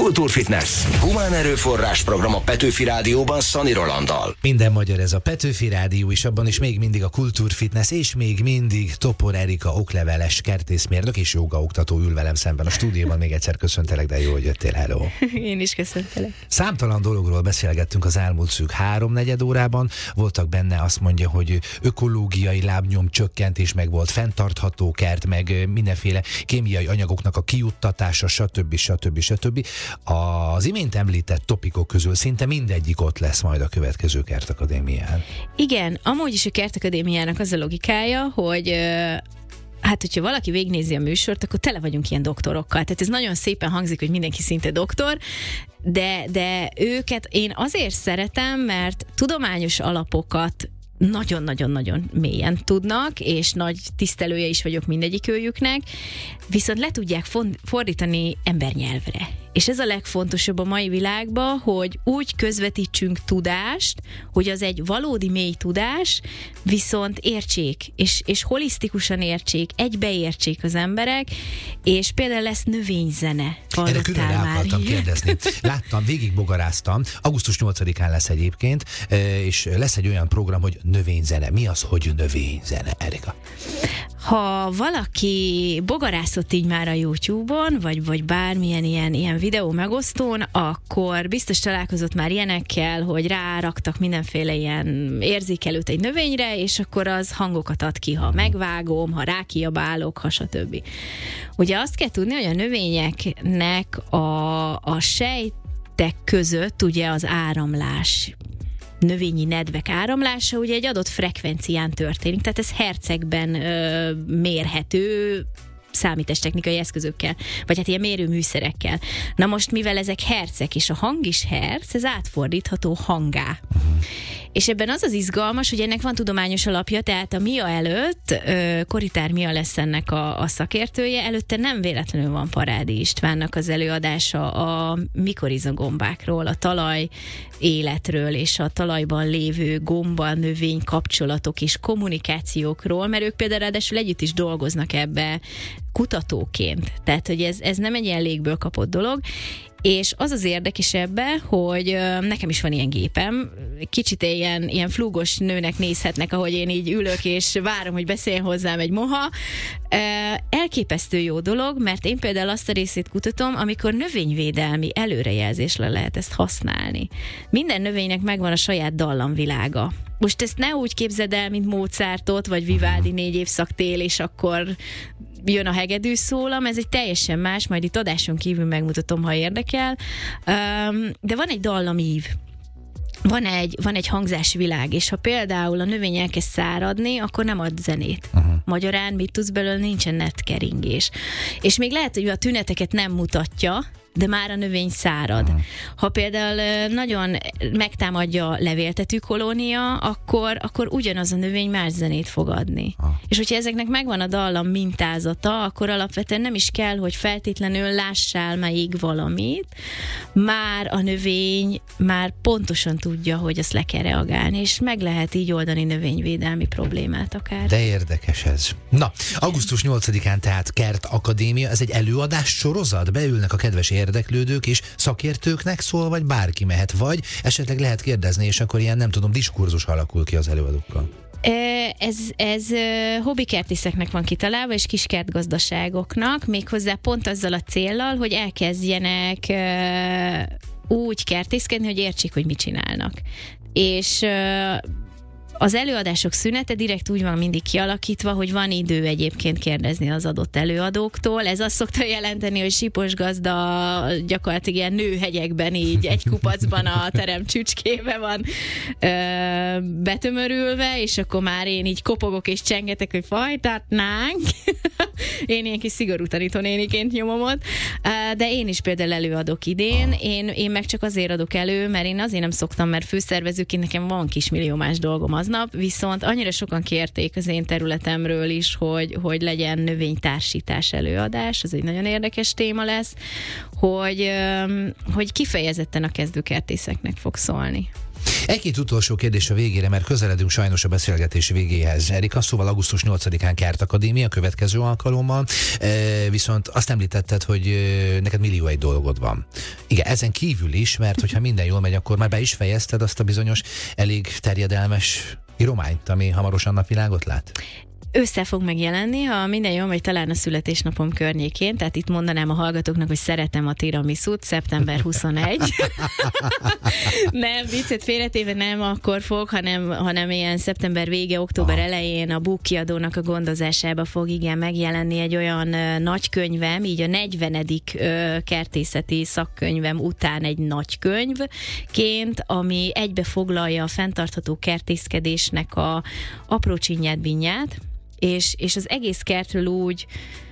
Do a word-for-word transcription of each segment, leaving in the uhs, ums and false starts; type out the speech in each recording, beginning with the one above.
Kultúrfitness. Humán erőforrás program a Petőfi Rádióban Szani Rolanddal. Minden magyar ez a Petőfi Rádió, és abban is még mindig a Kultúrfitness, és még mindig Topor Erika okleveles kertészmérnök és jogaoktató ül velem szemben a stúdióban. Még egyszer köszöntelek, de jó, hogy jöttél, hello. Én is köszöntelek. Számtalan dologról beszélgettünk az elmúlt szűk háromnegyed órában. Voltak benne, azt mondja, hogy ökológiai lábnyom csökkentés, meg volt fenntartható kert, meg mindenféle kémiai anyagoknak a kijuttatása, stb. stb. stb. Az imént említett topikok közül szinte mindegyik ott lesz majd a következő Kertakadémián. Igen, amúgy is a Kertakadémiának az a logikája, hogy hát, hogyha valaki végignézi a műsort, akkor tele vagyunk ilyen doktorokkal. Tehát ez nagyon szépen hangzik, hogy mindenki szinte doktor, de, de őket én azért szeretem, mert tudományos alapokat nagyon-nagyon-nagyon mélyen tudnak, és nagy tisztelője is vagyok mindegyik őjüknek, viszont le tudják fordítani embernyelvre. És ez a legfontosabb a mai világban, hogy úgy közvetítsünk tudást, hogy az egy valódi mély tudás, viszont értsék, és, és holisztikusan értsék, egybeértsék az emberek, és például lesz növényzene. Erre külön rá akartam kérdezni. Láttam, végigbogaráztam, augusztus nyolcadikán lesz egyébként, és lesz egy olyan program, hogy növényzene. Mi az, hogy növényzene, Erika? Ha valaki bogarászott így már a YouTube-on, vagy, vagy bármilyen ilyen, ilyen videó megosztón, akkor biztos találkozott már ilyenekkel, hogy ráraktak mindenféle ilyen érzékelőt egy növényre, és akkor az hangokat ad ki, ha megvágom, ha rákiabálok, ha stb. Ugye azt kell tudni, hogy a növényeknek a, a sejtek között ugye az áramlás, növényi nedvek áramlása ugye egy adott frekvencián történik, tehát ez hercegben ö, mérhető számítástechnikai eszközökkel, vagy hát ilyen mérőműszerekkel. Na most, mivel ezek hercek, és a hang is herc, ez átfordítható hangá. Uh-huh. És ebben az az izgalmas, hogy ennek van tudományos alapja, tehát a Mia előtt, Koritár Mia lesz ennek a, a szakértője, előtte nem véletlenül van Parádi Istvánnak az előadása a mikorizagombákról, a talaj életről, és a talajban lévő gomba, növény kapcsolatok és kommunikációkról, mert ők például ráadásul együtt is dolgoznak ebbe kutatóként. Tehát, hogy ez, ez nem egy ilyen légből kapott dolog, és az az érdekes ebbe, hogy nekem is van ilyen gépem, kicsit ilyen, ilyen flúgos nőnek nézhetnek, ahogy én így ülök, és várom, hogy beszéljen hozzám egy moha. Elképesztő jó dolog, mert én például azt a részét kutatom, amikor növényvédelmi előrejelzésre lehet ezt használni. Minden növénynek megvan a saját dallamvilága. Most ezt ne úgy képzeld el, mint Mozartot, vagy Vivaldi négy évszak tél, és akkor jön a hegedű szólam, ez egy teljesen más, majd itt adáson kívül megmutatom, ha érdekel. De van egy dallamív. Van egy, van egy hangzásvilág, és ha például a növény elkezd száradni, akkor nem ad zenét. Uh-huh. Magyarán mit tudsz belőle, nincsen netkeringés. És még lehet, hogy a tüneteket nem mutatja, de már a növény szárad. Uh-huh. Ha például nagyon megtámadja levéltető kolónia, akkor, akkor ugyanaz a növény más zenét fog adni. Uh-huh. És hogyha ezeknek megvan a dallam mintázata, akkor alapvetően nem is kell, hogy feltétlenül lássál melyik valamit, már a növény már pontosan tudja, hogy azt le kell reagálni, és meg lehet így oldani növényvédelmi problémát akár. De érdekes ez. Na, augusztus nyolcadikán tehát Kertakadémia, ez egy előadás sorozat, beülnek a kedves érdeklődők, és szakértőknek szól, vagy bárki mehet, vagy esetleg lehet kérdezni, és akkor ilyen, nem tudom, diskurzus alakul ki az előadókkal. Ez, ez hobbikertészeknek van kitalálva, és kiskertgazdaságoknak, méghozzá pont azzal a céllal, hogy elkezdjenek úgy kertészkedni, hogy értsék, hogy mit csinálnak. És az előadások szünete direkt úgy van mindig kialakítva, hogy van idő egyébként kérdezni az adott előadóktól. Ez azt szokta jelenteni, hogy Sipos gazda gyakorlatilag ilyen nőhegyekben így egy kupacban a terem csücskébe van ö, betömörülve, és akkor már én így kopogok és csengetek, hogy fajtatnánk. Én ilyen kis szigorú tanítónéniként nyomom ott. De én is például előadok idén. Én, én meg csak azért adok elő, mert én azért nem szoktam, mert főszervezőként nekem van kismillió más dolgom aznap, viszont annyira sokan kérték az én területemről is, hogy, hogy legyen növénytársítás előadás, ez egy nagyon érdekes téma lesz, hogy, hogy kifejezetten a kezdőkertészeknek fog szólni. Egy-két utolsó kérdés a végére, mert közeledünk sajnos a beszélgetés végéhez. Erika, szóval augusztus nyolcadikán Kertakadémia következő alkalommal, viszont azt említetted, hogy neked millió egy dolgod van. Igen, ezen kívül is, mert hogyha minden jól megy, akkor már be is fejezted azt a bizonyos elég terjedelmes írományt, ami hamarosan napvilágot lát? Össze fog megjelenni, ha minden jól megy, talán a születésnapom környékén, tehát itt mondanám a hallgatóknak, hogy szeretem a tiramisút, szeptember huszonegy. Nem, viccet félretéve nem akkor fog, hanem, hanem ilyen szeptember vége, október ah. elején a Buk kiadónak a gondozásába fog igen megjelenni egy olyan ö, nagykönyvem, így a negyvenedik ö, kertészeti szakkönyvem után egy nagykönyvként, ami egybe foglalja a fenntartható kertészkedésnek a apró csinyát, binyát, És, és az egész kertről úgy,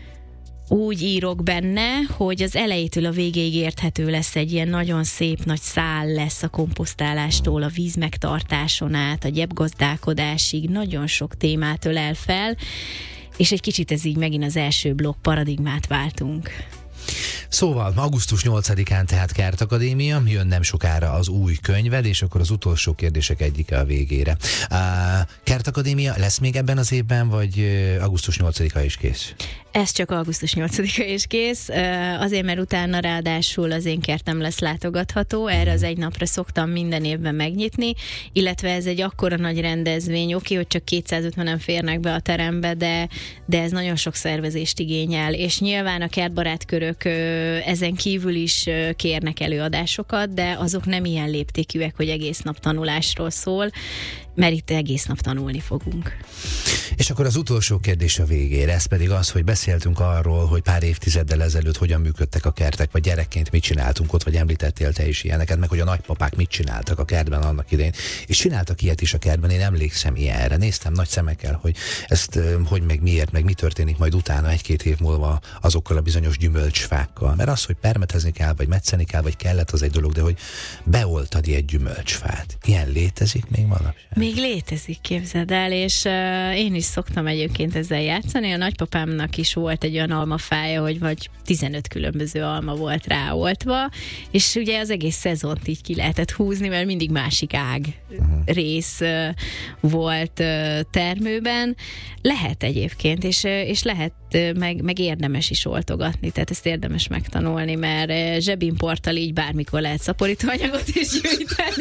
úgy írok benne, hogy az elejétől a végéig érthető lesz, egy ilyen nagyon szép nagy szál lesz a komposztálástól, a víz megtartáson át, a gyepgazdálkodásig, nagyon sok témát ölel fel, és egy kicsit ez így megint az első blokk, paradigmát váltunk. Szóval augusztus nyolcadikán tehát Kertakadémia, jön nem sokára az új könyved, és akkor az utolsó kérdések egyike a végére. Uh, Kertakadémia lesz még ebben az évben, vagy augusztus nyolcadika is kész? Ez csak augusztus nyolcadika és kész, azért, mert utána ráadásul az én kertem lesz látogatható, erre az egy napra szoktam minden évben megnyitni, illetve ez egy akkora nagy rendezvény, oké, hogy csak kétszázötvenen férnek be a terembe, de, de ez nagyon sok szervezést igényel, és nyilván a kertbarátkörök ezen kívül is kérnek előadásokat, de azok nem ilyen léptékűek, hogy egész nap tanulásról szól, mert itt egész nap tanulni fogunk. És akkor az utolsó kérdés a végére, ez pedig az, hogy beszéltünk arról, hogy pár évtizeddel ezelőtt hogyan működtek a kertek, vagy gyerekként mit csináltunk ott, vagy említettél te is ilyeneket, meg hogy a nagypapák mit csináltak a kertben annak idején. És csináltak ilyet is a kertben, én emlékszem ilyenre. Néztem nagy szemekkel, hogy ezt hogy meg miért, meg mi történik majd utána egy-két év múlva azokkal a bizonyos gyümölcsfákkal. Mert az, hogy permetezni kell, vagy metszeni kell, vagy kellett, az egy dolog, de hogy beoltad egy gyümölcsfát. Ilyen létezik még manapság? Még létezik, képzeld el, és uh, én is szoktam egyébként ezzel játszani. A nagypapámnak is volt egy olyan almafája, hogy vagy tizenöt különböző alma volt ráoltva, és ugye az egész szezont így ki lehetett húzni, mert mindig másik ág uh-huh. rész uh, volt uh, termőben. Lehet egyébként, és, uh, és lehet uh, meg, meg érdemes is oltogatni, tehát ezt érdemes megtanulni, mert uh, zsebimporttal így bármikor lehet szaporítóanyagot is gyűjteni.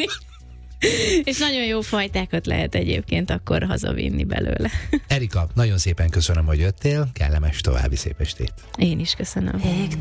És nagyon jó fajtákat lehet egyébként akkor hazavinni belőle. Erika, nagyon szépen köszönöm, hogy jöttél, kellemes további szép estét. Én is köszönöm.